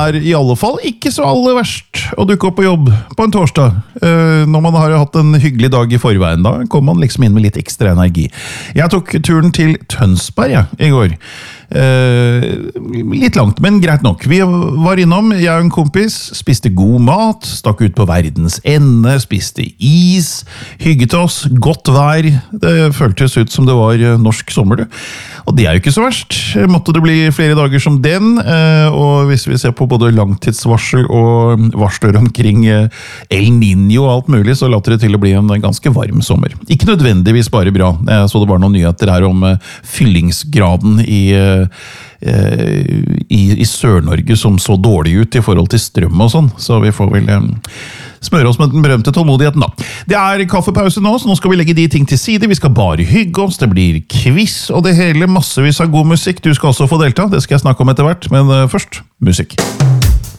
I alle fall ikke så aller verst å dukke opp på jobb på en torsdag. Når man har hatt en hyggelig dag I forveien, da kommer man liksom inn med litt ekstra energi. Jeg tok turen til Tønsberg I går. Litt langt, men greit nok. Vi var innom, jeg og en kompis, spiste god mat, stakk ut på verdens ende, spiste is, hygget oss, godt vær. Det føltes ut som det var norsk sommer, du. Og det jo ikke så verst. Måtte det bli flere dager som den, og hvis vi ser på både langtidsvarsel og varsler omkring El Niño og alt mulig, så later det til å bli en ganske varm sommer. Ikke nødvendigvis bare bra. Jeg så det var noen nyheter her om fyllingsgraden I Sør-Norge som så dårlig ut I forhold til strøm og sånn, så vi får vel smøre oss med den berømte tålmodigheten da. Det kaffepause nå, så nå skal vi legge de ting til side, vi skal bare hygge oss, det blir quiz og det hele, massevis av god musikk, du skal også få delta, det skal jeg snakke om etter hvert, men først, musikk.